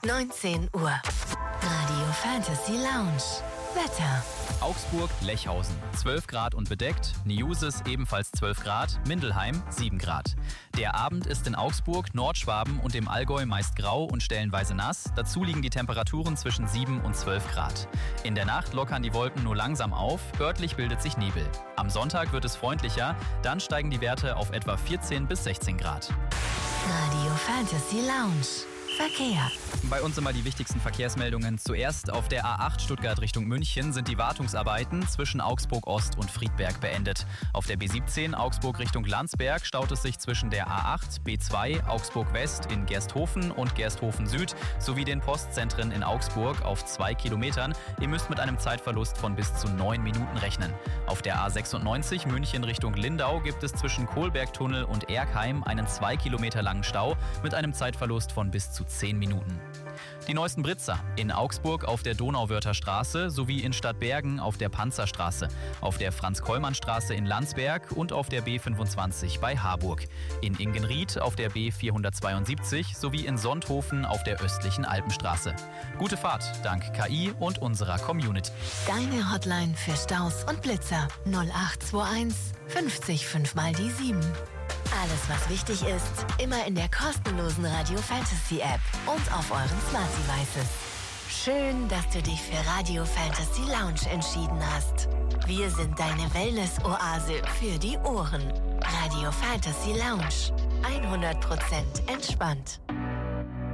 19 Uhr. Radio Fantasy Lounge. Wetter. Augsburg-Lechhausen 12 Grad und bedeckt, Niuses ebenfalls 12 Grad, Mindelheim 7 Grad. Der Abend ist in Augsburg, Nordschwaben und dem Allgäu meist grau und stellenweise nass. Dazu liegen die Temperaturen zwischen 7 und 12 Grad. In der Nacht lockern die Wolken nur langsam auf, örtlich bildet sich Nebel. Am Sonntag wird es freundlicher, dann steigen die Werte auf etwa 14 bis 16 Grad. Radio Fantasy Lounge. Verkehr. Bei uns immer die wichtigsten Verkehrsmeldungen. Zuerst auf der A8 Stuttgart Richtung München sind die Wartungsarbeiten zwischen Augsburg Ost und Friedberg beendet. Auf der B17 Augsburg Richtung Landsberg staut es sich zwischen der A8, B2 Augsburg West in Gersthofen und Gersthofen Süd sowie den Postzentren in Augsburg auf 2 Kilometern. Ihr müsst mit einem Zeitverlust von bis zu 9 Minuten rechnen. Auf der A96 München Richtung Lindau gibt es zwischen Kohlbergtunnel und Erkheim einen 2 Kilometer langen Stau mit einem Zeitverlust von bis zu 10 Minuten. Die neuesten Britzer in Augsburg auf der Donauwörther Straße sowie in Stadtbergen auf der Panzerstraße, auf der Franz-Kollmann-Straße in Landsberg und auf der B25 bei Harburg, in Ingenried auf der B472 sowie in Sonthofen auf der östlichen Alpenstraße. Gute Fahrt dank KI und unserer Community. Deine Hotline für Staus und Blitzer 0821 50 5 mal die 7. Alles, was wichtig ist, immer in der kostenlosen Radio Fantasy App und auf euren Smart Devices. Schön, dass du dich für Radio Fantasy Lounge entschieden hast. Wir sind deine Wellness-Oase für die Ohren. Radio Fantasy Lounge. 100% entspannt.